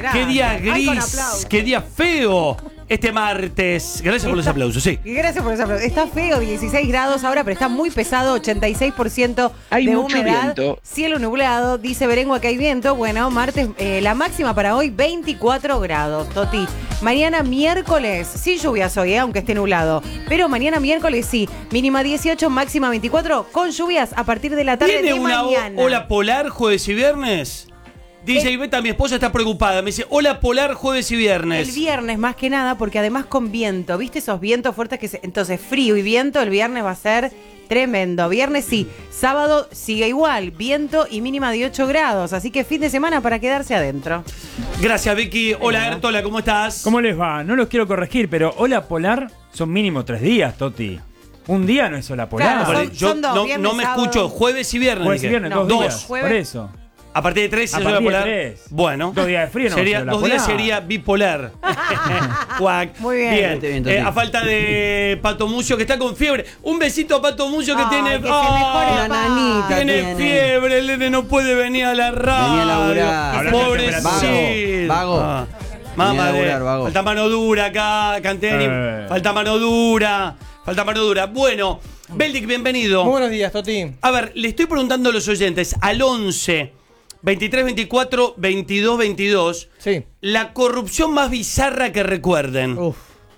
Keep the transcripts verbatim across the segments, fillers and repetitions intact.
Qué día gris, qué día feo este martes. Gracias por los aplausos, sí. Gracias por los aplausos. Está feo, dieciséis grados ahora, pero está muy pesado, ochenta y seis por ciento hay de mucho humedad. viento. Cielo nublado, dice Berengua que hay viento. Bueno, martes, eh, la máxima para hoy, veinticuatro grados, Toti. Mañana miércoles, sin lluvias hoy, eh, aunque esté nublado. Pero mañana miércoles sí, mínima dieciocho, máxima veinticuatro, con lluvias a partir de la tarde ¿Tiene de una mañana. ola polar jueves y viernes? D J Beta, mi esposa, está preocupada. Me dice, hola polar jueves y viernes. El viernes más que nada, porque además con viento, ¿viste esos vientos fuertes que se... Entonces frío y viento, el viernes va a ser tremendo. Viernes sí, sábado sigue igual, viento y mínima de ocho grados. Así que fin de semana para quedarse adentro. Gracias, Vicky. Hola, Ertola, ¿cómo estás? ¿Cómo les va? No los quiero corregir, pero ola polar son mínimo tres días, Toti. Un día no es ola polar. Claro, son- Yo son dos, no, viernes, no me sábado. escucho jueves y viernes. Jueves y dije. viernes, No, dos, dos. días. Jueves. Por eso. A partir de tres A es ola partir de polar. tres. Bueno. Dos días de frío no sería, va a ser Dos ola días polar. sería bipolar. Cuac. Muy bien. Bien. Bien, Eh, a falta de Pato Mucio, que está con fiebre. Un besito a Pato Mucio, que Ay, tiene. que se ¡Ah! mejore La Pato. nanita Tiene tiene. fiebre, el nene no puede venir a la radio. Venía a laburar. Hablando de Pobrecito. temperatura. Vago, vago. Ah. Venía Mamá, a de- laburar, vago. falta mano dura acá, Canteni. Eh. Falta mano dura. Falta mano dura. Bueno, Beldic, bienvenido. Muy buenos días, Toti. A ver, le estoy preguntando a los oyentes, al once, veintitrés, veinticuatro, veintidós, veintidós, Sí. la corrupción más bizarra que recuerden. Uf.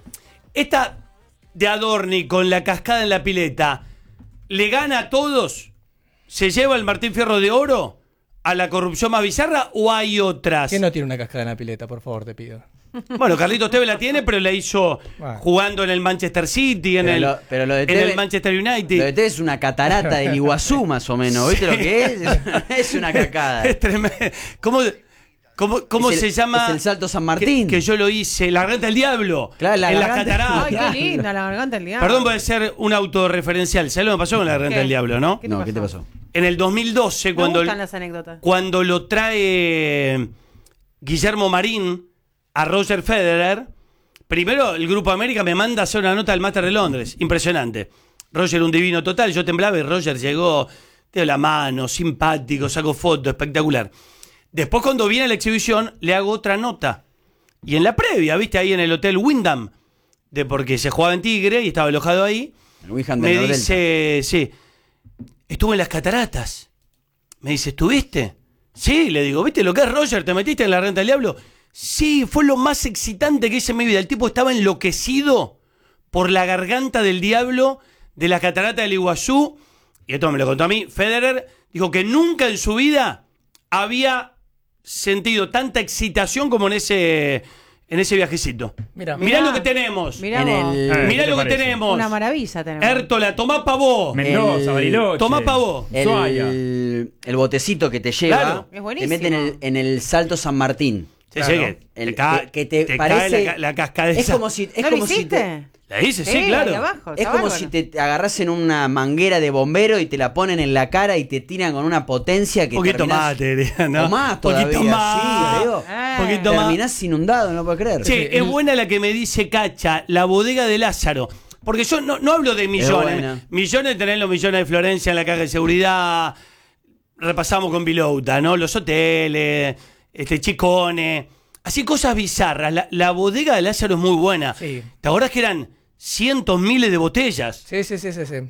Esta de Adorni con la cascada en la pileta, ¿le gana a todos? ¿Se lleva el Martín Fierro de Oro a la corrupción más bizarra o hay otras? ¿Quién no tiene una cascada en la pileta, por favor, te pido? Bueno, Carlitos Tevez la tiene, pero la hizo Ah. jugando en el Manchester City, en, Pero el, lo- pero lo de en Tevez- el Manchester United. Lo de Tevez es una catarata del Iguazú, más o menos. ¿Viste lo que es? Es una cacada. Es tremendo. ¿Cómo, cómo, cómo Es se el- llama? es el Salto San Martín. Que, que yo lo hice, la garganta del diablo. Claro, la en las garganta- cataratas. Ay, Claro. qué linda la garganta del diablo. Perdón, puede ser un autorreferencial. ¿Sabes lo que me pasó con la garganta ¿Qué? del diablo, no? ¿Qué te No, pasó? ¿qué te pasó? En el dos mil doce, Me cuando, gustan las anécdotas. cuando lo trae Guillermo Marín a Roger Federer, primero el Grupo América me manda a hacer una nota del Máster de Londres. Impresionante. Roger un divino total, yo temblaba y Roger llegó, te dio la mano, simpático, sacó fotos, espectacular. Después cuando viene la exhibición le hago otra nota. Y en la previa, viste, ahí en el Hotel Wyndham, de porque se jugaba en Tigre y estaba alojado ahí, El Wijan del me Nordelta. dice, sí, estuve en las cataratas. Me dice, ¿estuviste? Sí, le digo, ¿viste lo que es Roger? ¿Te metiste en la renta del diablo? Sí, fue lo más excitante que hice en mi vida. El tipo estaba enloquecido por la garganta del diablo de las cataratas del Iguazú. Y esto me lo contó a mí. Federer dijo que nunca en su vida había sentido tanta excitación como en ese, en ese viajecito. Mira. Mirá Mirá. lo que tenemos. Mirá En vos. el- Eh, Mirá ¿qué lo te que parece? tenemos. Una maravilla tenemos. Hértola, tomá pa' vos. Mendoza, El- Bariloche. Tomá pa' vos. Ushuaia. El, el botecito que te lleva, Claro. Es te buenísimo. mete en el, en el Salto San Martín. Sí, Claro. sí, que, El- te ca- que, que te, te parece. cae la, la cascada es esa. como si. Es ¿No lo como si te- hiciste? La hice, sí, Sí, claro. ahí abajo, Es está como bárbaro. si te te agarras en una manguera de bombero y te la ponen en la cara y te tiran con una potencia que Un poquito terminás- más, te diría, ¿no? O más todavía, poquito más. sí, digo. Eh. Poquito más. Terminás inundado, no lo puedo creer. Che, es buena la que me dice Cacha, la bodega de Lázaro. Porque yo no, no hablo de millones. buena. Millones, tenés los millones de Florencia en la caja de seguridad. Repasamos con Vilouta, ¿no? Los hoteles, este Chicone. Así cosas bizarras. La, la bodega de Lázaro es muy buena. Sí. ¿Te acordás que eran cientos, miles de botellas? Sí, sí, sí, sí. sí.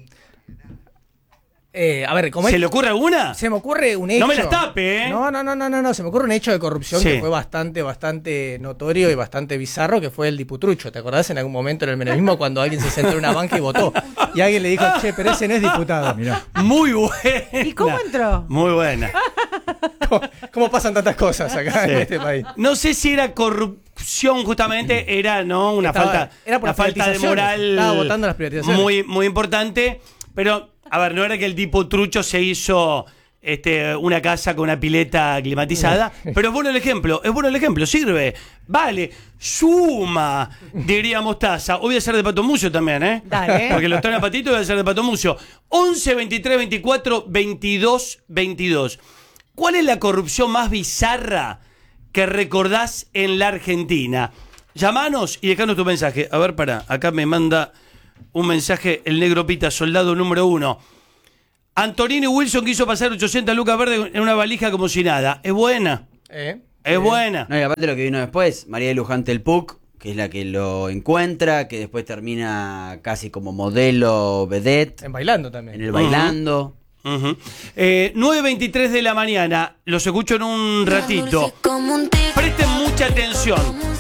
Eh, a ver, ¿cómo ¿Se es? le ocurre alguna? Se me ocurre un hecho. No me las tape, ¿eh? No, no, no, no, no, no. Se me ocurre un hecho de corrupción Sí. que fue bastante, bastante notorio y bastante bizarro, que fue el diputrucho. ¿Te acordás en algún momento en el menemismo cuando alguien se sentó en una banca y votó? Y alguien le dijo, che, pero ese no es diputado. Mirá. Muy buena. ¿Y cómo entró? Muy buena. ¿Cómo, cómo pasan tantas cosas acá Sí. en este país? No sé si era corrupción, justamente, era no una Estaba- falta, era por una las falta de privatizaciones. moral Estaba votando las privatizaciones. muy, muy importante. Pero, a ver, no era que el tipo trucho se hizo este, una casa con una pileta climatizada. Pero es bueno el ejemplo, es bueno el ejemplo, sirve. Vale, suma, diría Mostaza. Hoy voy a ser de Pato Mucio también, ¿eh? Dale. Porque los traen a Patito y voy a ser de Pato Mucio. once, veintitrés, veinticuatro, veintidós, veintidós. ¿Cuál es la corrupción más bizarra que recordás en la Argentina? Llamanos y dejanos tu mensaje. A ver, pará, acá me manda un mensaje el negro Pita, soldado número uno. Antonino Wilson quiso pasar ochocientas lucas verdes en una valija como si nada. Es buena. Eh, Es buena. No, y aparte lo que vino después, María de Luján Telpuc, que es la que lo encuentra, que después termina casi como modelo vedette. En Bailando también. En el Bailando. Uh-huh. eh, nueve veintitrés de la mañana, los escucho en un ratito. Presten mucha atención.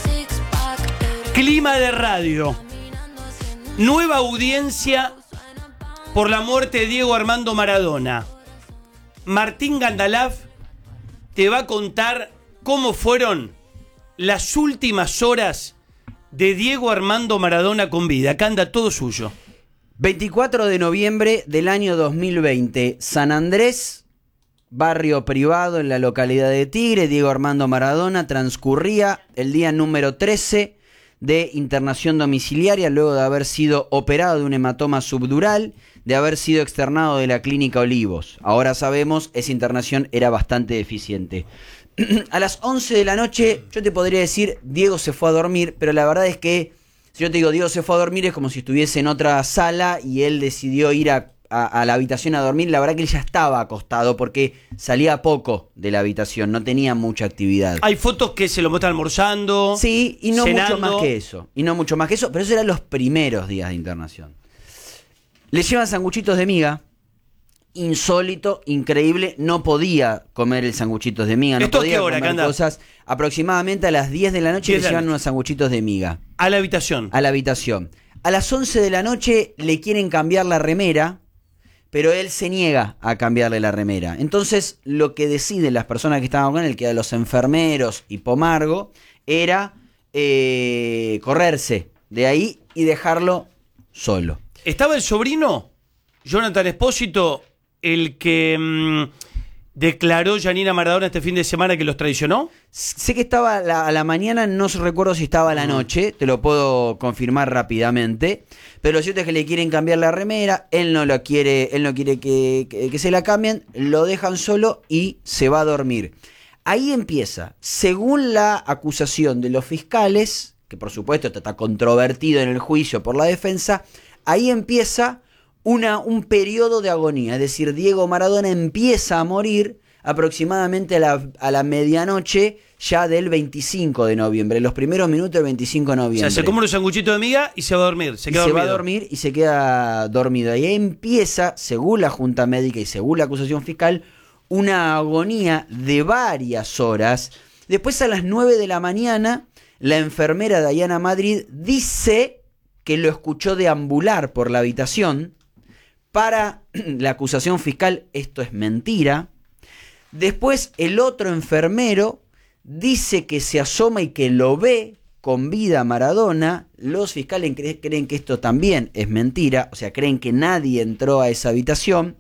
Clima de radio. Nueva audiencia por la muerte de Diego Armando Maradona. Martín Gandalaf te va a contar cómo fueron las últimas horas de Diego Armando Maradona con vida. Acá anda todo suyo. veinticuatro de noviembre del año dos mil veinte, San Andrés, barrio privado en la localidad de Tigre. Diego Armando Maradona transcurría el día número trece de internación domiciliaria luego de haber sido operado de un hematoma subdural, de haber sido externado de la clínica Olivos. Ahora sabemos, esa internación era bastante deficiente. A las once de la noche, yo te podría decir, Diego se fue a dormir, pero la verdad es que, si yo te digo, Diego se fue a dormir, es como si estuviese en otra sala y él decidió ir a, a, a la habitación a dormir. La verdad que él ya estaba acostado porque salía poco de la habitación, no tenía mucha actividad. Hay fotos que se lo muestran almorzando. Sí, y no cenando. mucho más que eso. Y no mucho más que eso, pero eso eran los primeros días de internación. Le llevan sanguchitos de miga. Insólito, increíble, no podía comer el sanguchitos de miga, no ¿Esto a podía qué hora, comer Canda? cosas. Aproximadamente a las diez de la noche diez le de la llevan noche. unos sanguchitos de miga A la habitación. a la habitación. A las once de la noche le quieren cambiar la remera, pero él se niega a cambiarle la remera. Entonces, lo que deciden las personas que estaban con él, que eran los enfermeros y Pomargo, era eh, correrse de ahí y dejarlo solo. ¿Estaba el sobrino, Jonathan Espósito, el que mmm, declaró Yanina Maradona este fin de semana que los traicionó? Sé que estaba a la, a la mañana, no recuerdo si estaba a la noche, te lo puedo confirmar rápidamente, pero lo cierto es que le quieren cambiar la remera, él no lo quiere, él no quiere que, que, que se la cambien, lo dejan solo y se va a dormir. Ahí empieza, según la acusación de los fiscales, que por supuesto está controvertido en el juicio por la defensa, ahí empieza Una, un periodo de agonía, es decir, Diego Maradona empieza a morir aproximadamente a la, a la medianoche ya del veinticinco de noviembre, los primeros minutos del veinticinco de noviembre. O sea, se come unos sanguchitos de miga y se va a dormir. Se, y queda se va a dormido. dormir y se queda dormido. Y ahí empieza, según la Junta Médica y según la acusación fiscal, una agonía de varias horas. Después, a las nueve de la mañana, la enfermera Dayana Madrid dice que lo escuchó deambular por la habitación. Para la acusación fiscal esto es mentira. Después el otro enfermero dice que se asoma y que lo ve con vida a Maradona. Los fiscales cre- creen que esto también es mentira, o sea, creen que nadie entró a esa habitación.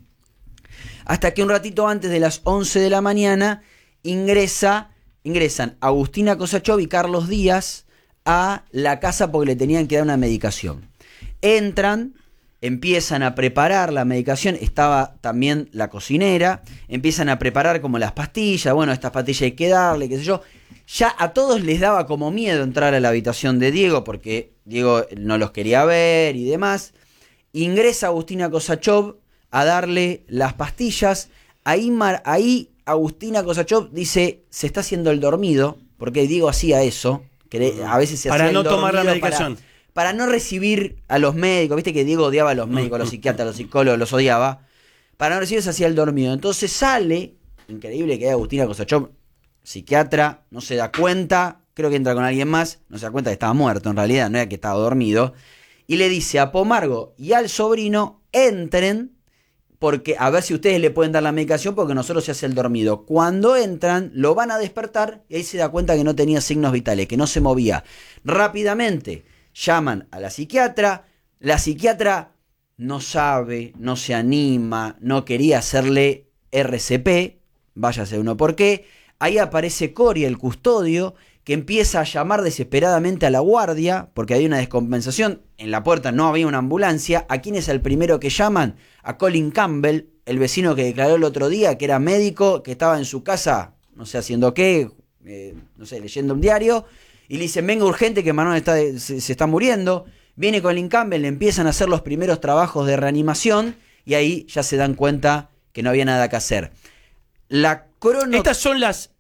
Hasta que un ratito antes de las once de la mañana ingresa, ingresan Agustina Kosachov y Carlos Díaz a la casa porque le tenían que dar una medicación. Entran, empiezan a preparar la medicación, estaba también la cocinera, empiezan a preparar como las pastillas, bueno, estas pastillas hay que darle, qué sé yo. Ya a todos les daba como miedo entrar a la habitación de Diego, porque Diego no los quería ver y demás. Ingresa Agustina Kosachov a darle las pastillas, ahí, Mar, ahí Agustina Kosachov dice, se está haciendo el dormido, porque Diego hacía eso, que a veces se para hacía no el tomar la dormido medicación. Para, para no recibir a los médicos, viste que Diego odiaba a los médicos, a los psiquiatras, a los psicólogos, los odiaba. Para no recibir se hacía el dormido. Entonces sale, increíble que hay Agustina Kosachov, psiquiatra, no se da cuenta, creo que entra con alguien más, no se da cuenta que estaba muerto en realidad, no era que estaba dormido, y le dice a Pomargo y al sobrino, entren, porque a ver si ustedes le pueden dar la medicación, porque nosotros se hace el dormido. Cuando entran, lo van a despertar, y ahí se da cuenta que no tenía signos vitales, que no se movía. Rápidamente llaman a la psiquiatra, la psiquiatra no sabe, no se anima, no quería hacerle R C P, váyase uno por qué. Ahí aparece Cory, el custodio, que empieza a llamar desesperadamente a la guardia, porque hay una descompensación, en la puerta no había una ambulancia. ¿A quién es el primero que llaman? A Colin Campbell, el vecino que declaró el otro día que era médico, que estaba en su casa, no sé haciendo qué, eh, no sé, leyendo un diario, y le dicen, venga urgente que Maradona está, se, se está muriendo. Viene Colin Campbell, le empiezan a hacer los primeros trabajos de reanimación, y ahí ya se dan cuenta que no había nada que hacer. La crono... Estas son las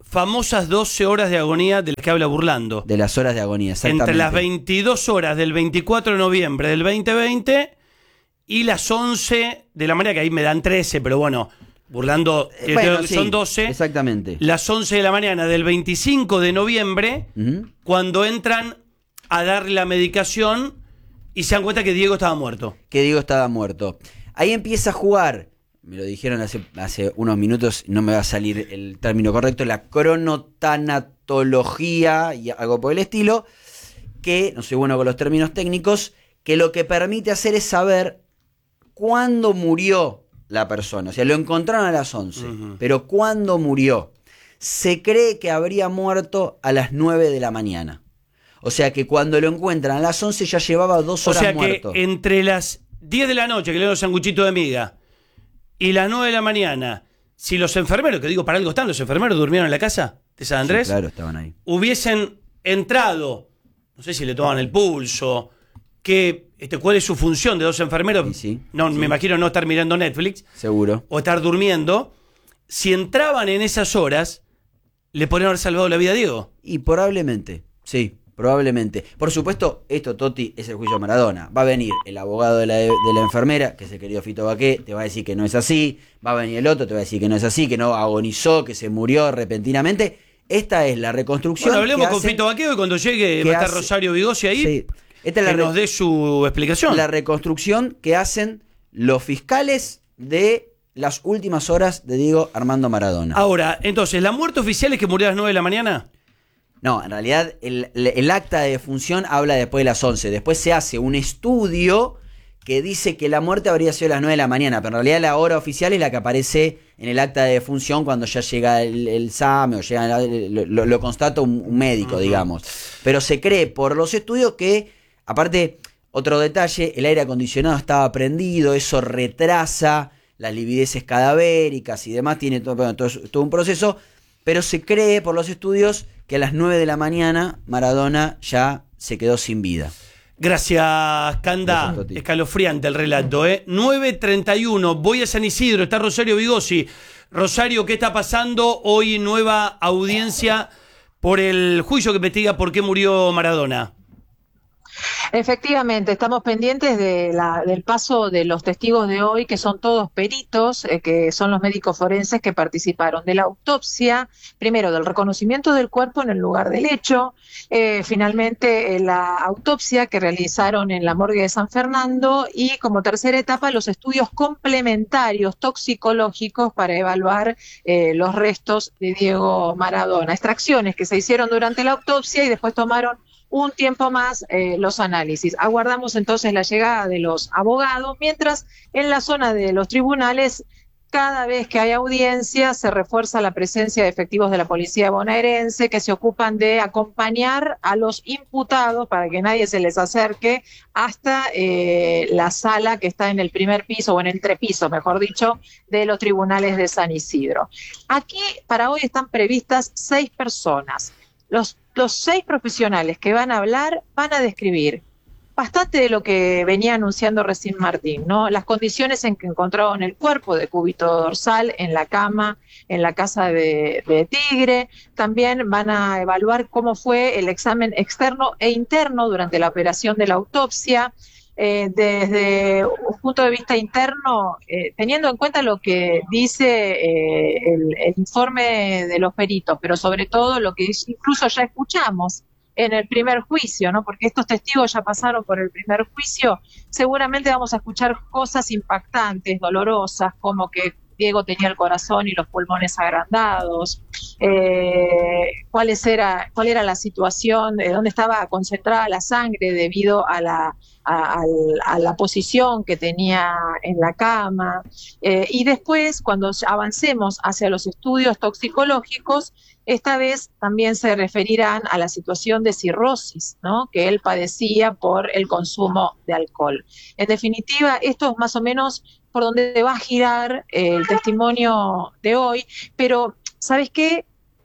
famosas doce horas de agonía de las que habla Burlando. De las horas de agonía, exactamente. Entre las veintidós horas del veinticuatro de noviembre del veinte veinte y las once de la mañana, que ahí me dan trece, pero bueno, Burlando Eh, bueno, son sí, doce. Exactamente. Las once de la mañana del veinticinco de noviembre, Ujú. cuando entran a darle la medicación y se dan cuenta que Diego estaba muerto. Que Diego estaba muerto. Ahí empieza a jugar, me lo dijeron hace, hace unos minutos, no me va a salir el término correcto, la cronotanatología y algo por el estilo, que, no soy bueno con los términos técnicos, que lo que permite hacer es saber cuándo murió la persona. O sea, lo encontraron a las once, Ujú. pero ¿cuándo murió? Se cree que habría muerto a las nueve de la mañana. O sea que cuando lo encuentran a las once ya llevaba dos O horas sea muerto. que entre las diez de la noche, que le doy sanguchito de miga, y las nueve de la mañana, si los enfermeros, que digo, para algo están, los enfermeros durmieron en la casa de San Andrés, Sí, claro, estaban ahí. hubiesen entrado, no sé si le toman el pulso, que, este, cuál es su función de dos enfermeros, Sí, sí, no, sí. me imagino no estar mirando Netflix Seguro. o estar durmiendo, si entraban en esas horas, le podrían haber salvado la vida a Diego. Y probablemente, sí, probablemente. Por supuesto, esto, Toti, es el juicio Maradona. Va a venir el abogado de la, de la enfermera, que es el querido Fito Baqué, te va a decir que no es así. Va a venir el otro, te va a decir que no es así, que no agonizó, que se murió repentinamente. Esta es la reconstrucción. Bueno, hablemos que con hacen- Fito Baqueo y cuando llegue que va a estar hace- Rosario Vigosi ahí, Sí. Esta es la que re- nos dé su explicación. la reconstrucción que hacen los fiscales de las últimas horas de Diego Armando Maradona. Ahora, entonces, ¿la muerte oficial es que murió a las nueve de la mañana? No, en realidad el, el acta de defunción habla después de las once. Después se hace un estudio que dice que la muerte habría sido a las nueve de la mañana, pero en realidad la hora oficial es la que aparece en el acta de defunción cuando ya llega el, el SAME o llega la- lo, lo- lo constata un, un médico, Ujú. digamos. Pero se cree por los estudios que, aparte, otro detalle, el aire acondicionado estaba prendido, eso retrasa las livideces cadavéricas y demás, tiene todo, bueno, todo, todo un proceso, pero se cree por los estudios que a las nueve de la mañana Maradona ya se quedó sin vida. Gracias, Canda. Gracias, Toti. Escalofriante el relato, ¿eh? nueve treinta y uno, voy a San Isidro, está Rosario Vigosi. Rosario, ¿qué está pasando? Hoy nueva audiencia por el juicio que investiga por qué murió Maradona. Efectivamente, estamos pendientes de la, del paso de los testigos de hoy, que son todos peritos, eh, que son los médicos forenses que participaron de la autopsia, primero del reconocimiento del cuerpo en el lugar del hecho, eh, finalmente eh, la autopsia que realizaron en la morgue de San Fernando y como tercera etapa los estudios complementarios toxicológicos para evaluar eh, los restos de Diego Maradona, extracciones que se hicieron durante la autopsia y después tomaron un tiempo más eh, los análisis. Aguardamos entonces la llegada de los abogados, mientras en la zona de los tribunales, cada vez que hay audiencia, se refuerza la presencia de efectivos de la policía bonaerense que se ocupan de acompañar a los imputados para que nadie se les acerque hasta eh, la sala que está en el primer piso o en el entrepiso, mejor dicho, de los tribunales de San Isidro. Aquí para hoy están previstas seis personas. Los, los seis profesionales que van a hablar van a describir bastante de lo que venía anunciando recién Martín, ¿no? Las condiciones en que encontraron el cuerpo de cúbito dorsal en la cama, en la casa de, de Tigre. También van a evaluar cómo fue el examen externo e interno durante la operación de la autopsia. Eh, desde un punto de vista interno, eh, teniendo en cuenta lo que dice eh, el, el informe de los peritos, pero sobre todo lo que incluso ya escuchamos en el primer juicio, ¿no? Porque estos testigos ya pasaron por el primer juicio, seguramente vamos a escuchar cosas impactantes, dolorosas, como que Diego tenía el corazón y los pulmones agrandados, eh, cuál, era, cuál era la situación, de dónde estaba concentrada la sangre debido a la, a, a, a la posición que tenía en la cama. Eh, y después, cuando avancemos hacia los estudios toxicológicos, esta vez también se referirán a la situación de cirrosis, ¿no?, que él padecía por el consumo de alcohol. En definitiva, esto es más o menos por donde va a girar eh, el testimonio de hoy, pero ¿sabes qué?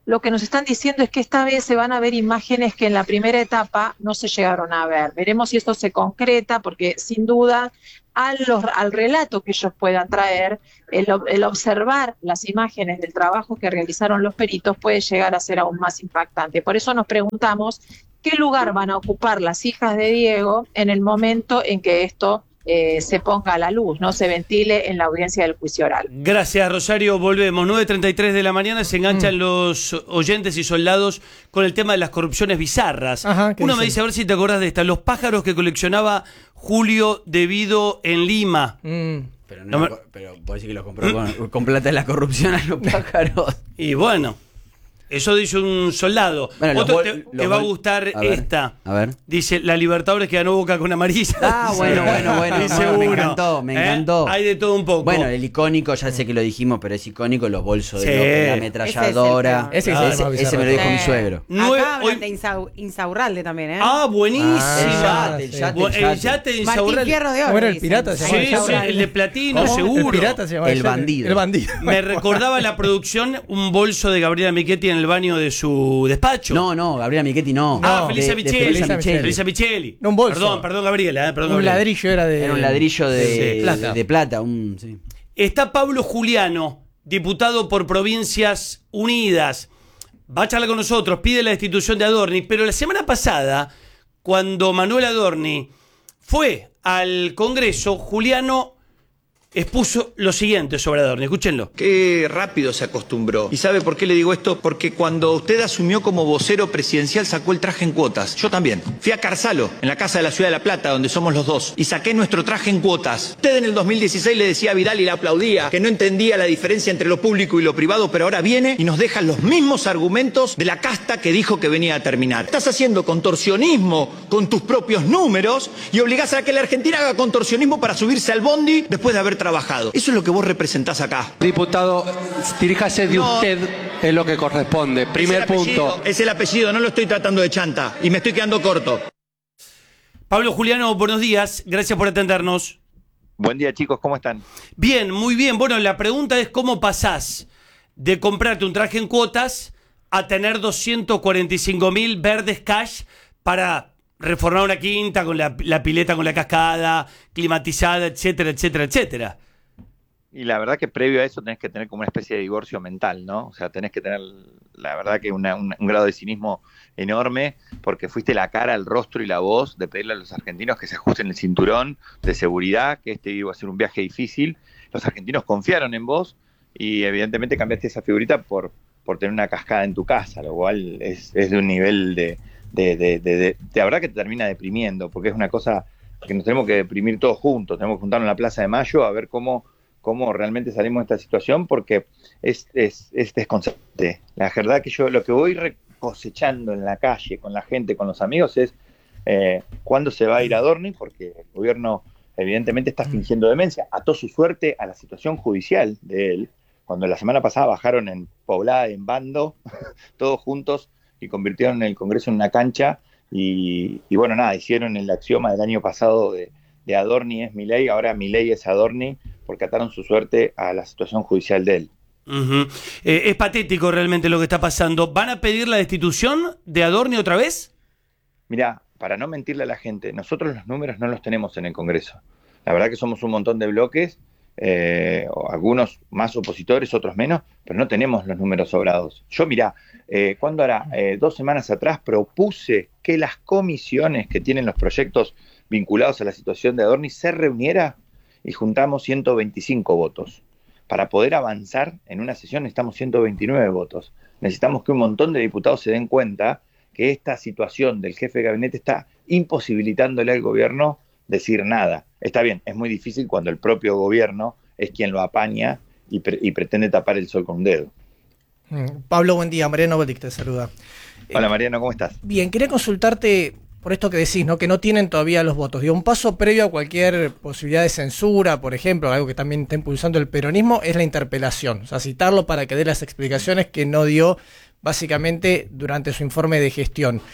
lo que nos están diciendo es que esta vez se van a ver imágenes que en la primera etapa no se llegaron a ver. Veremos si esto se concreta, porque sin duda al, los, al relato que ellos puedan traer, el, el observar las imágenes del trabajo que realizaron los peritos puede llegar a ser aún más impactante. Por eso nos preguntamos qué lugar van a ocupar las hijas de Diego en el momento en que esto Eh, se ponga a la luz, no se ventile en la audiencia del juicio oral. Gracias, Rosario. Volvemos. nueve treinta y tres de la mañana se enganchan mm. los oyentes y soldados con el tema de las corrupciones bizarras. Ajá, Uno dicen? me dice, a ver si te acordás de esta, los pájaros que coleccionaba Julio Devido en Lima. Mm. Pero, No no, me- pero puedo decir que los compró con, con plata de la corrupción a los pájaros. Y bueno, eso dice un soldado. Bueno, los Otro gol- te, los te va a gol- gustar a ver, esta. a ver. Dice, la Libertadores que ganó Boca con amarilla. Ah, bueno, bueno, bueno, Dice bueno, me uno. encantó, me ¿Eh? encantó. Hay de todo un poco. Bueno, el icónico, ya sé que lo dijimos, pero es icónico, los bolsos Sí. de López, la ametralladora. Ese es el ese, más ese bizarro. me lo dijo Sí. mi suegro. Nueve- Acá hablan hoy- de Insau- Insaurralde también, ¿eh? Ah, buenísima. Ah, el sí. yate, Bu- el el yate. yate de Martín Insaurralde. Fierro de Oro. ¿Cómo era el dicen. pirata? Se Sí, llamaba sí, Insaurralde. el de platino, ¿Cómo? seguro. El pirata se llamaba El yate. bandido. El bandido. Me recordaba la producción un bolso de Gabriela Michetti en el baño de su despacho. No, no, Gabriela Michetti no. Ah, No, Felicia de- de Micheli. Felisa Micheli. Felisa Micheli. No, un bolso. Perdón, perdón, Gabriela. eh, perdón, Un Gabriela. ladrillo era de... Era un ladrillo de, Sí, de- plata. de plata. Un, sí. Está Pablo Juliano, diputado por Provincias Unidas. Va a charlar con nosotros, pide la destitución de Adorni, pero la semana pasada, cuando Manuel Adorni fue al Congreso, Juliano expuso lo siguiente sobre Adorni. Escúchenlo. Qué rápido se acostumbró. ¿Y sabe por qué le digo esto? Porque cuando usted asumió como vocero presidencial sacó el traje en cuotas. Yo también. Fui a Carzalo, en la casa de la Ciudad de La Plata, donde somos los dos, y saqué nuestro traje en cuotas. Usted en el dos mil dieciséis le decía a Vidal y le aplaudía, que no entendía la diferencia entre lo público y lo privado, pero ahora viene y nos deja los mismos argumentos de la casta que dijo que venía a terminar. Estás haciendo contorsionismo con tus propios números y obligás a que la Argentina haga contorsionismo para subirse al bondi después de haber trabajado. Eso es lo que vos representás acá. Diputado, diríjase de No. usted en lo que corresponde. Primer Es el apellido, punto. Es el apellido, no lo estoy tratando de chanta y me estoy quedando corto. Pablo Juliano, buenos días. Gracias por atendernos. Buen día, chicos, ¿cómo están? Bien, muy bien. Bueno, la pregunta es cómo pasás de comprarte un traje en cuotas a tener doscientos cuarenta y cinco mil verdes cash para reformar una quinta con la, la pileta con la cascada, climatizada, etcétera, etcétera, etcétera. Y la verdad que previo a eso tenés que tener como una especie de divorcio mental, ¿no? O sea, tenés que tener, la verdad que una, un, un grado de cinismo enorme, porque fuiste la cara, el rostro y la voz de pedirle a los argentinos que se ajusten el cinturón de seguridad, que este iba a ser un viaje difícil. Los argentinos confiaron en vos y evidentemente cambiaste esa figurita por, por tener una cascada en tu casa, lo cual es, es de un nivel de... De, de, de, de, de verdad que te termina deprimiendo, porque es una cosa que nos tenemos que deprimir todos juntos, tenemos que juntarnos en la Plaza de Mayo a ver cómo, cómo realmente salimos de esta situación, porque es, es, es desconcertante. La verdad que yo lo que voy cosechando en la calle, con la gente, con los amigos, es eh, cuándo se va a ir Adorni, porque el gobierno evidentemente está fingiendo demencia, ató su suerte a la situación judicial de él, cuando la semana pasada bajaron en Poblada, en bando, todos juntos, y convirtieron el Congreso en una cancha y, y bueno, nada, hicieron el axioma del año pasado de, de Adorni es Milei, ahora Milei es Adorni, porque ataron su suerte a la situación judicial de él. Uh-huh. eh, es patético realmente lo que está pasando. ¿Van a pedir la destitución de Adorni otra vez? Mirá, para no mentirle a la gente, nosotros los números no los tenemos en el Congreso. La verdad que somos un montón de bloques, eh, algunos más opositores, otros menos, pero no tenemos los números sobrados. Yo, mirá, eh, cuando hará eh, dos semanas atrás propuse que las comisiones que tienen los proyectos vinculados a la situación de Adorni se reuniera y juntamos ciento veinticinco votos. Para poder avanzar en una sesión necesitamos ciento veintinueve votos. Necesitamos que un montón de diputados se den cuenta que esta situación del jefe de gabinete está imposibilitándole al gobierno decir nada. Está bien, es muy difícil cuando el propio gobierno es quien lo apaña y, pre- y pretende tapar el sol con un dedo. Mm, Pablo, buen día. Mariano Bolic te saluda. Hola Mariano, ¿cómo estás? Bien, quería consultarte por esto que decís, ¿no? Que no tienen todavía los votos. Digo, un paso previo a cualquier posibilidad de censura, por ejemplo, algo que también está impulsando el peronismo, es la interpelación. O sea, citarlo para que dé las explicaciones que no dio básicamente durante su informe de gestión.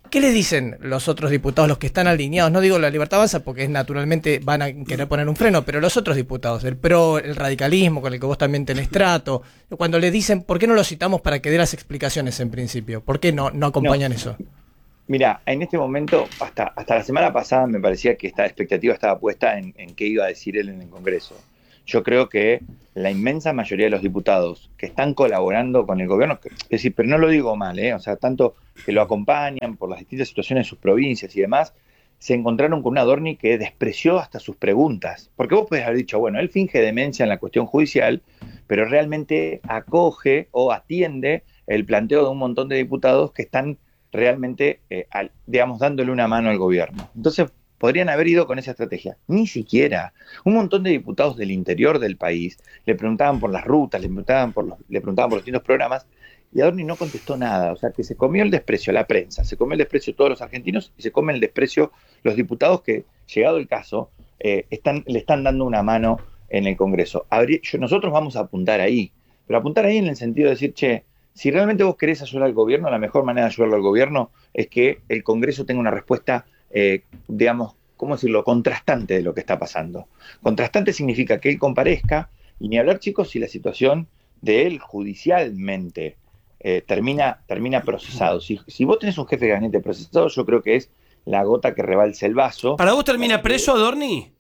¿Qué les dicen los otros diputados, los que están alineados? No digo la Libertad Avanza porque es naturalmente van a querer poner un freno, pero los otros diputados, el PRO, el radicalismo, con el que vos también tenés trato, cuando les dicen, ¿por qué no lo citamos para que dé las explicaciones en principio? ¿Por qué no, no acompañan No. eso? Mira, en este momento, hasta, hasta la semana pasada me parecía que esta expectativa estaba puesta en, en qué iba a decir él en el Congreso. Yo creo que la inmensa mayoría de los diputados que están colaborando con el gobierno, que, es decir, pero no lo digo mal, ¿eh? O sea, tanto que lo acompañan por las distintas situaciones en sus provincias y demás, se encontraron con un Adorni que despreció hasta sus preguntas. Porque vos podés haber dicho, bueno, él finge demencia en la cuestión judicial, pero realmente acoge o atiende el planteo de un montón de diputados que están realmente, eh, al, digamos, dándole una mano al gobierno. Entonces, podrían haber ido con esa estrategia. Ni siquiera. Un montón de diputados del interior del país le preguntaban por las rutas, le preguntaban por los, le preguntaban por los distintos programas, y Adorni no contestó nada. O sea, que se comió el desprecio la prensa, se comió el desprecio todos los argentinos y se comen el desprecio los diputados que, llegado el caso, eh, están, le están dando una mano en el Congreso. Habría, yo, nosotros vamos a apuntar ahí, pero apuntar ahí en el sentido de decir, che, si realmente vos querés ayudar al gobierno, la mejor manera de ayudarlo al gobierno es que el Congreso tenga una respuesta, eh, digamos, ¿cómo decirlo?, contrastante de lo que está pasando. Contrastante significa que él comparezca, y ni hablar, chicos, si la situación de él judicialmente eh, termina, termina procesado. Si, si vos tenés un jefe de gabinete procesado, yo creo que es la gota que rebalsa el vaso. ¿Para vos termina preso, Adorni?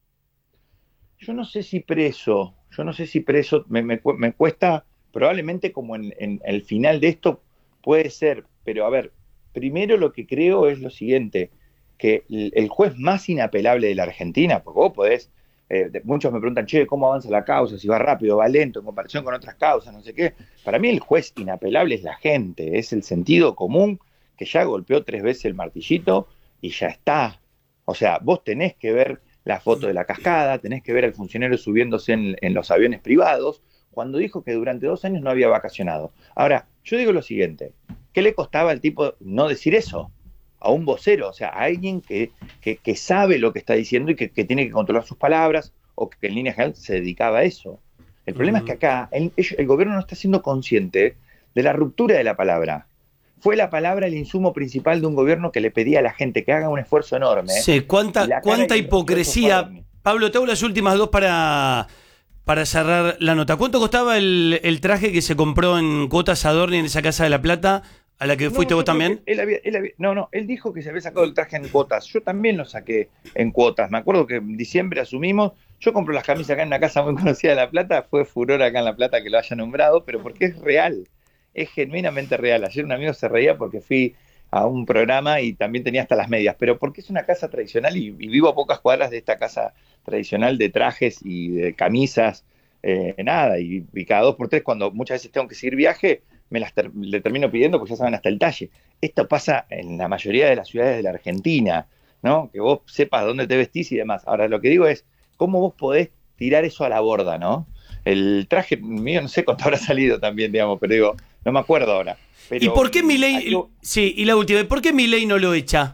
Yo no sé si preso, yo no sé si preso, me, me, me cuesta, probablemente como en, en el final de esto puede ser, pero a ver, primero lo que creo es lo siguiente, que el, el juez más inapelable de la Argentina, porque vos podés, eh, muchos me preguntan, che, ¿cómo avanza la causa? Si va rápido, va lento, en comparación con otras causas, no sé qué. Para mí el juez inapelable es la gente, es el sentido común que ya golpeó tres veces el martillito y ya está. O sea, vos tenés que ver la foto de la cascada, tenés que ver al funcionario subiéndose en, en los aviones privados, cuando dijo que durante dos años no había vacacionado. Ahora, yo digo lo siguiente, ¿qué le costaba al tipo no decir eso? A un vocero, o sea, a alguien que, que, que sabe lo que está diciendo y que, que tiene que controlar sus palabras, o que en línea general se dedicaba a eso. El problema uh-huh. es que acá el, el gobierno no está siendo consciente de la ruptura de la palabra. Fue la palabra el insumo principal de un gobierno que le pedía a la gente que haga un esfuerzo enorme. Sí, cuánta, cuánta hipocresía. Pablo, te hago las últimas dos para, para cerrar la nota. ¿Cuánto costaba el, el traje que se compró en Cuotas Adorni en esa Casa de la Plata, a la que fuiste no, vos también? Él había, él había, no, no, él dijo que se había sacado el traje en cuotas. Yo también lo saqué en cuotas. Me acuerdo que en diciembre asumimos, yo compro las camisas acá en una casa muy conocida de La Plata, fue furor acá en La Plata que lo haya nombrado, pero porque es real, es genuinamente real. Ayer un amigo se reía porque fui a un programa y también tenía hasta las medias, pero porque es una casa tradicional y, y vivo a pocas cuadras de esta casa tradicional de trajes y de camisas, eh, nada, y, y cada dos por tres cuando muchas veces tengo que seguir viaje, me las ter- le termino pidiendo porque ya saben hasta el talle. Esto pasa en la mayoría de las ciudades de la Argentina, ¿no? Que vos sepas dónde te vestís y demás. Ahora, lo que digo es, ¿cómo vos podés tirar eso a la borda, no? El traje mío, no sé cuánto habrá salido también, digamos, pero digo, no me acuerdo ahora. Pero, ¿Y por qué Milei, algo, sí, y la última, ¿por qué Milei no lo echa?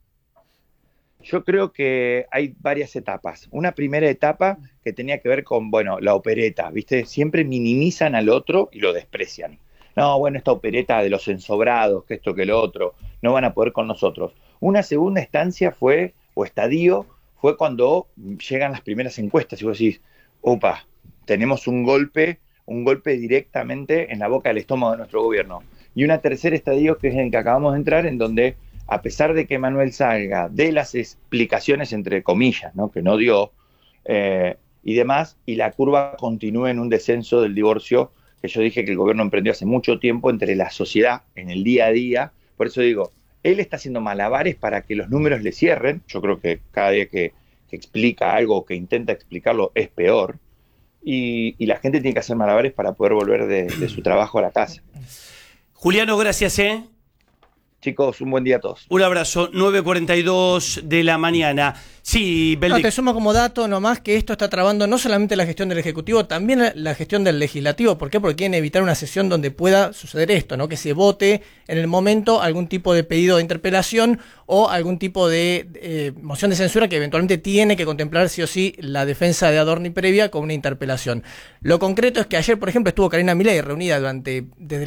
Yo creo que hay varias etapas. Una primera etapa que tenía que ver con, bueno, la opereta, ¿viste? Siempre minimizan al otro y lo desprecian. No, bueno, esta opereta de los ensobrados, que esto, que lo otro, no van a poder con nosotros. Una segunda instancia fue, o estadio, fue cuando llegan las primeras encuestas y vos decís, opa, tenemos un golpe, un golpe directamente en la boca del estómago de nuestro gobierno. Y una tercera estadio que es en el que acabamos de entrar, en donde, a pesar de que Manuel salga de las explicaciones, entre comillas, ¿no? que no dio, eh, y demás, y la curva continúe en un descenso del divorcio, que yo dije que el gobierno emprendió hace mucho tiempo entre la sociedad en el día a día. Por eso digo, él está haciendo malabares para que los números le cierren. Yo creo que cada día que, que explica algo o que intenta explicarlo es peor. Y, y la gente tiene que hacer malabares para poder volver de, de su trabajo a la casa. Juliano, gracias, ¿eh? Chicos, un buen día a todos. Un abrazo, nueve cuarenta y dos de la mañana. Sí, Beldic. No, te sumo como dato nomás que esto está trabando no solamente la gestión del Ejecutivo, también la gestión del Legislativo. ¿Por qué? Porque quieren evitar una sesión donde pueda suceder esto, ¿no? Que se vote en el momento algún tipo de pedido de interpelación o algún tipo de eh, moción de censura que eventualmente tiene que contemplar sí o sí la defensa de Adorni previa con una interpelación. Lo concreto es que ayer, por ejemplo, estuvo Karina Milei reunida durante desde la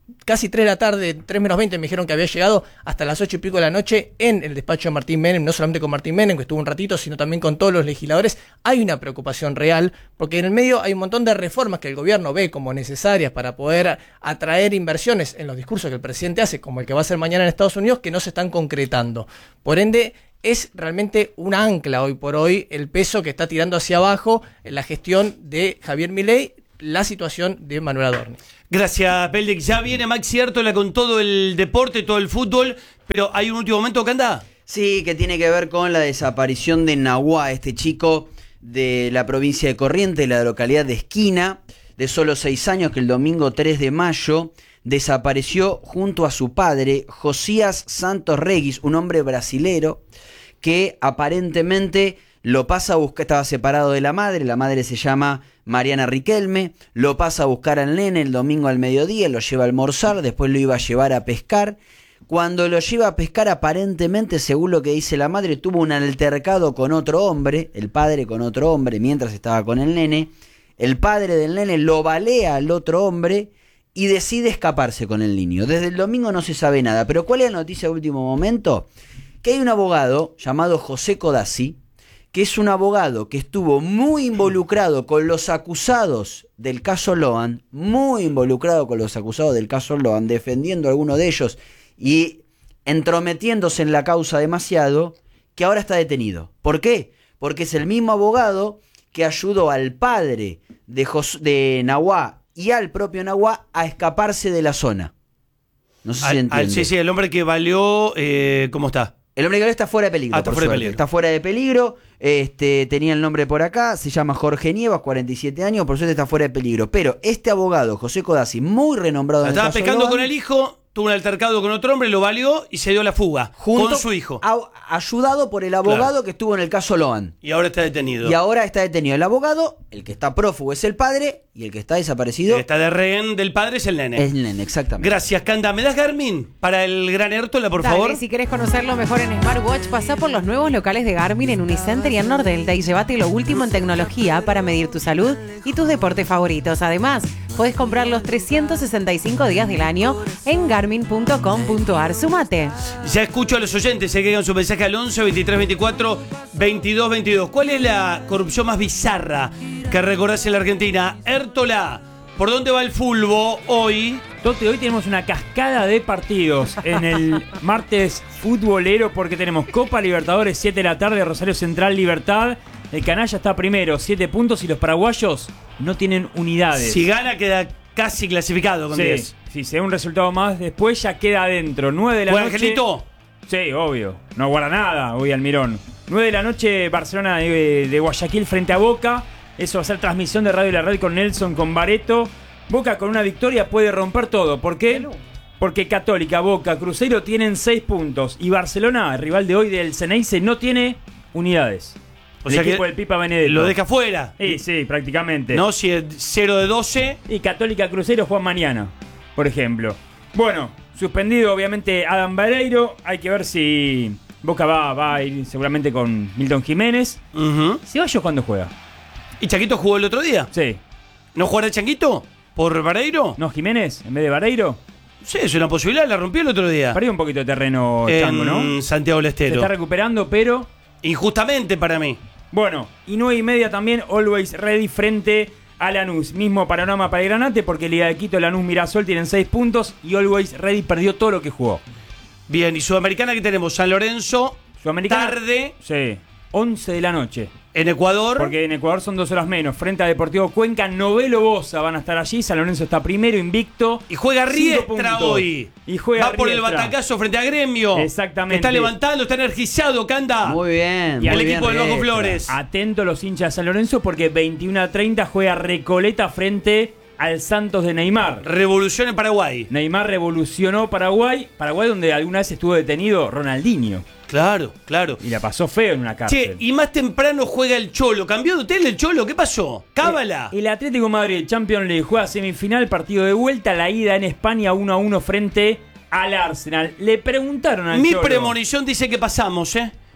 casi tres de la tarde, tres menos veinte me dijeron que había llegado, hasta las ocho y pico de la noche en el despacho de Martín Menem, no solamente con Martín Menem, que estuvo un ratito, sino también con todos los legisladores. Hay una preocupación real, porque en el medio hay un montón de reformas que el gobierno ve como necesarias para poder atraer inversiones en los discursos que el presidente hace, como el que va a hacer mañana en Estados Unidos, que no se están concretando. Por ende, es realmente un ancla hoy por hoy el peso que está tirando hacia abajo en la gestión de Javier Milei, la situación de Manuel Adorni. Gracias, Peldic. Ya viene Maxi Ártola con todo el deporte, todo el fútbol, pero hay un último momento, ¿qué anda? Sí, que tiene que ver con la desaparición de Nahuá, este chico de la provincia de Corrientes, de la localidad de Esquina, de solo seis años, que el domingo tres de mayo desapareció junto a su padre, Josías Santos Reguis, un hombre brasilero que aparentemente lo pasa a buscar, estaba separado de la madre, la madre se llama Mariana Riquelme, lo pasa a buscar al nene el domingo al mediodía, lo lleva a almorzar, después lo iba a llevar a pescar. Cuando lo lleva a pescar, aparentemente, según lo que dice la madre, tuvo un altercado con otro hombre, el padre con otro hombre, mientras estaba con el nene. El padre del nene lo balea al otro hombre y decide escaparse con el niño. Desde el domingo no se sabe nada, pero ¿cuál es la noticia de último momento? Que hay un abogado llamado José Codazzi, que es un abogado que estuvo muy involucrado con los acusados del caso Loan, muy involucrado con los acusados del caso Loan, defendiendo a alguno de ellos y entrometiéndose en la causa demasiado, que ahora está detenido. ¿Por qué? Porque es el mismo abogado que ayudó al padre de, Jos- de Nahuá y al propio Nahuá a escaparse de la zona. No sé si Al- se al- entiende. sí, sí, el hombre que valió, eh, ¿cómo está? El hombre que está fuera de peligro. Ah, está por fuera de suerte. peligro. Está fuera de peligro. Este, tenía el nombre por acá. Se llama Jorge Nievas, cuarenta y siete años. Por suerte está fuera de peligro. Pero este abogado, José Codazzi, muy renombrado en el Estaba caso pescando Loan, con el hijo, tuvo un altercado con otro hombre, lo valió y se dio la fuga junto- con su hijo. a- ayudado por el abogado Claro. que estuvo en el caso Loan. Y ahora está detenido. Y ahora está detenido el abogado. El que está prófugo es el padre. Y el que está desaparecido El que está de rehén del padre es el nene. es el nene, exactamente. Gracias, Canda. ¿Me das Garmin para el gran Hértola, por Dale, favor? si querés conocerlo mejor en Smartwatch, pasá por los nuevos locales de Garmin en Unicenter y en Nordelta y llévate lo último en tecnología para medir tu salud y tus deportes favoritos. Además, podés comprar los trescientos sesenta y cinco días del año en garmin punto com punto ar. Sumate. Ya escucho a los oyentes, se quedan su mensaje al once, veintitrés, veinticuatro, veintidós, veintidós. ¿Cuál es la corrupción más bizarra que recordás en la Argentina? Hértola, ¿por dónde va el fulbo hoy? Tote, hoy tenemos una cascada de partidos en el martes futbolero porque tenemos Copa Libertadores, siete de la tarde, Rosario Central, Libertad. El canalla está primero, siete puntos y los paraguayos no tienen unidades. Si gana, queda casi clasificado con Sí, diez. si se da un resultado más, después ya queda adentro. nueve de la ¿Juega noche. Angelito? Sí, obvio. No guarda nada hoy Almirón. nueve de la noche, Barcelona de, de Guayaquil frente a Boca. Eso va a ser transmisión de Radio La Red con Nelson, con Bareto. Boca con una victoria puede romper todo. ¿Por qué? Porque Católica, Boca, Cruzeiro tienen seis puntos. Y Barcelona, el rival de hoy del Ceneice, no tiene unidades. O el sea equipo que del Pipa Benedetto. Lo deja fuera. Sí, sí, prácticamente. No, si es cero de doce. Y Católica Cruzeiro juegan mañana, por ejemplo. Bueno, suspendido obviamente Adam Vareiro. Hay que ver si Boca va, va a ir seguramente con Milton Jiménez. Uh-huh. Ceballos, ¿cuándo juega? ¿Y Changuito jugó el otro día? Sí. ¿No jugará Changuito? ¿Por Vareiro? ¿No Jiménez en vez de Vareiro? Sí, es una posibilidad, la rompió el otro día. Perdió un poquito de terreno en Chango, ¿no? Santiago del Se Estero. está recuperando, pero... Injustamente para mí. Bueno, y nueve y media también, Always Ready frente a Lanús. Mismo panorama para el Granate, porque Liga de Quito, Lanús, Mirasol tienen seis puntos y Always Ready perdió todo lo que jugó. Bien, y Sudamericana que tenemos San Lorenzo, Sudamericana, tarde, sí, once de la noche. en Ecuador. Porque en Ecuador son dos horas menos. Frente a Deportivo Cuenca, Novelo Bosa van a estar allí. San Lorenzo está primero, invicto. Y juega Cinco Riestra puntos. hoy. Y juega Va por el Riestra. batacazo frente a Gremio. Exactamente. Está levantando, está energizado, Canda. Muy bien. Y muy al bien, equipo del Bajo Riestra. Flores. Atento los hinchas de San Lorenzo porque veintiuno a treinta juega Recoleta frente al Santos de Neymar. Revolución en Paraguay. Neymar revolucionó Paraguay. Paraguay donde alguna vez estuvo detenido Ronaldinho. Claro, claro. Y la pasó feo en una cárcel. Che, y más temprano juega el Cholo. ¿Cambió de hotel el Cholo? ¿Qué pasó? Cábala. El Atlético de Madrid, Champions League, juega semifinal, partido de vuelta, la ida en España uno a uno frente al Arsenal. Le preguntaron al Mi Cholo. premonición dice que pasamos, ¿eh?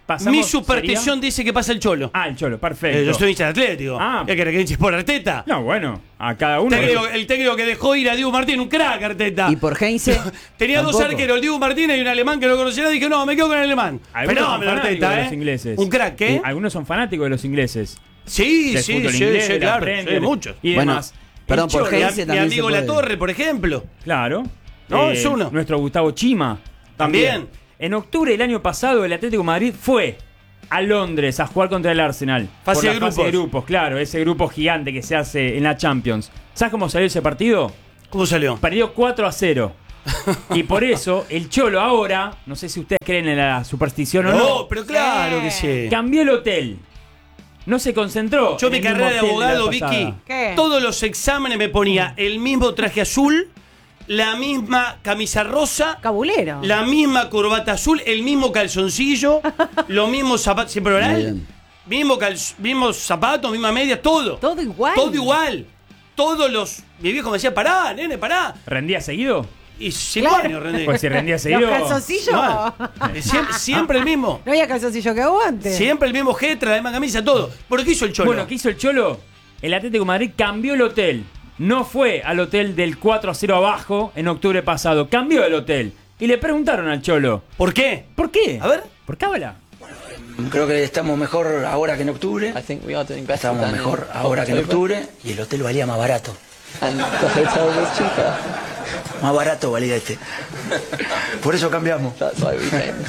pasamos, Mi superstición sería... dice que pasa el Cholo. Ah, el Cholo, perfecto. Eh, yo soy hincha de Atlético. Ah. ¿Qué querés que hinches por Arteta? No, bueno, a cada uno. Técnico- el técnico que dejó ir a Diego Martín, un crack Arteta. Y por Heinze. Tenía dos tampoco. arqueros, el Diego Martínez y un alemán que no conocía nada. Y dije, no, me quedo con el alemán. Algunos son Fenómeno fanáticos Arteta, de ¿eh? los ingleses. Un crack, ¿qué? Algunos son fanáticos de los ingleses. Sí, Del sí, fútbol sí, inglés, sí, de la claro. Premier Sí, muchos. Y Bueno, demás. perdón, El por Cholo, Mi, Heinze mi también amigo se La puede. Torre, por ejemplo. Claro. No, es uno. Nuestro Gustavo Chima. También. En octubre del año pasado, el Atlético de Madrid fue a Londres a jugar contra el Arsenal. Fase por la de fase de grupos. grupos, claro, ese grupo gigante que se hace en la Champions. ¿Sabes cómo salió ese partido? ¿Cómo salió? Perdió cuatro a cero. Y por eso, el Cholo ahora, no sé si ustedes creen en la superstición o no, No, pero claro que sí. cambió el hotel. No se concentró. Yo en mi el carrera de mismo hotel abogado, la pasada. Vicky, ¿Qué? todos los exámenes me ponía el mismo traje azul, la misma camisa rosa, Cabulero. la misma corbata azul, el mismo calzoncillo, los mismos zapatos, siempre Muy oral, bien. mismo cal- mismos zapatos, misma media, todo. Todo igual. Todo igual. Todos los. Mi viejo me decía, pará, nene, pará. ¿Rendía seguido? Y cinco Claro. años rendí. Pues si rendía Los seguido. calzoncillos. No, eh, siempre, siempre el mismo. No había calzoncillo que aguante. Siempre el mismo jetra, la misma camisa, todo. ¿Por qué hizo el Cholo? Bueno, ¿qué hizo el Cholo? El Atlético de Madrid cambió el hotel. No fue al hotel del cuatro a cero abajo en octubre pasado. Cambió el hotel. Y le preguntaron al Cholo. ¿Por qué? ¿Por qué? A ver. ¿Por cábala? Creo que estamos mejor ahora que en octubre. I think we are doing better Estamos than mejor in ahora que en October. octubre y el hotel valía más barato. And the hotel was cheaper. Más barato valía este. Por eso cambiamos. That's why we came.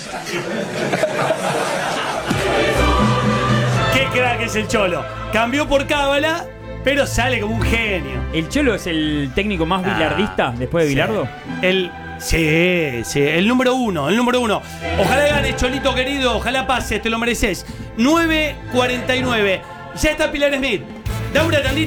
¿Qué crack es el Cholo? Cambió por cábala, pero sale como un genio. ¿El Cholo es el técnico más bilardista después de Sí. Bilardo? El. Sí, sí, el número uno, el número uno. Ojalá ganes, Cholito querido, ojalá pases, te lo mereces. nueve cuarenta y nueve. Ya está Pilar Smith. Da una tandita.